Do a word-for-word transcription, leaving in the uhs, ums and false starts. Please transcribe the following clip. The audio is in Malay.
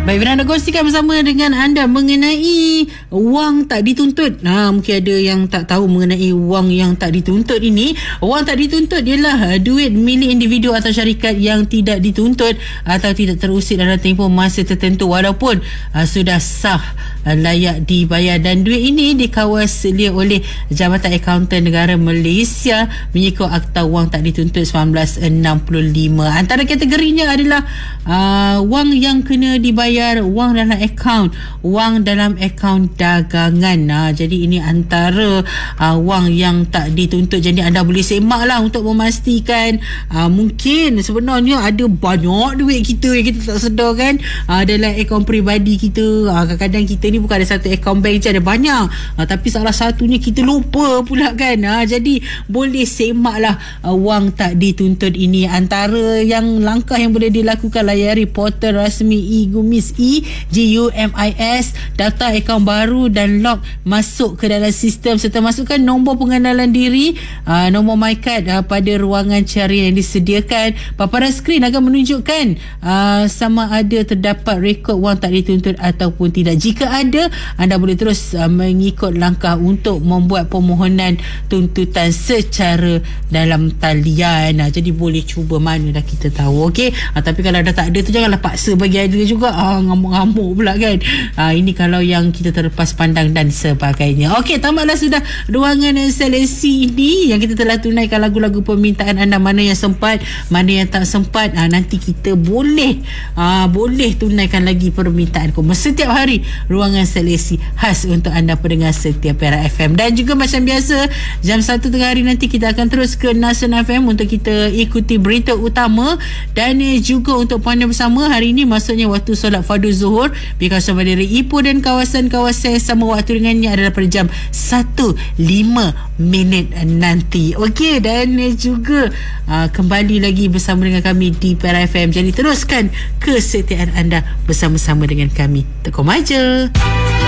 Baik, Fina nak kongsikan bersama dengan anda mengenai wang tak dituntut. Ha, mungkin ada yang tak tahu mengenai wang yang tak dituntut ini. Wang tak dituntut ialah duit milik individu atau syarikat yang tidak dituntut atau tidak terusik dalam tempoh masa tertentu walaupun uh, sudah sah uh, layak dibayar, dan duit ini dikawal selia oleh Jabatan Akaunten Negara Malaysia mengikut Akta Wang Tak Dituntut seribu sembilan ratus enam puluh lima. Antara kategorinya adalah uh, wang yang kena dibayar, wang dalam akaun, wang dalam akaun dagangan. Ha, jadi ini antara uh, wang yang tak dituntut. Jadi anda boleh semak lah untuk memastikan uh, mungkin sebenarnya ada banyak duit kita yang kita tak sedar kan, uh, dalam akaun peribadi kita. Uh, kadang-kadang kita ni bukan ada satu akaun bank je, ada banyak, uh, tapi salah satunya kita lupa pula kan. Uh, jadi boleh semak lah uh, wang tak dituntut ini. Antara yang langkah yang boleh dilakukan, layari portal rasmi e-Gumis E G U M I S, data akaun baru dan log masuk ke dalam sistem serta masukkan nombor pengenalan diri, aa, nombor MyCard aa, pada ruangan cari yang disediakan. Paparan skrin akan menunjukkan aa, sama ada terdapat rekod wang tak dituntut ataupun tidak. Jika ada, anda boleh terus aa, mengikut langkah untuk membuat permohonan tuntutan secara dalam talian. Aa, jadi boleh cuba, mana dah kita tahu. Okey, aa, tapi kalau dah tak ada tu janganlah paksa bagi ada juga. Aa, ngamuk-ngamuk pula kan. Ha, ini kalau yang kita terlepas pandang dan sebagainya. Okey, tamatlah sudah ruangan seleksi ini yang kita telah tunaikan lagu-lagu permintaan anda. Mana yang sempat, mana yang tak sempat, ha, nanti kita boleh ha, boleh tunaikan lagi permintaan ku. Setiap hari ruangan seleksi khas untuk anda pendengar setiap Era F M. Dan juga macam biasa jam satu tengah hari nanti kita akan terus ke Nasional F M untuk kita ikuti berita utama, dan juga untuk pandai bersama hari ini maksudnya waktu solat Fardu Zuhur di kawasan Bandar Ipoh dan kawasan-kawasan sama waktu dengannya adalah pada jam satu lima minit nanti. Okey, dan juga uh, kembali lagi bersama dengan kami di Era F M. Jadi teruskan kesetiaan anda bersama-sama dengan kami. Tekom aja.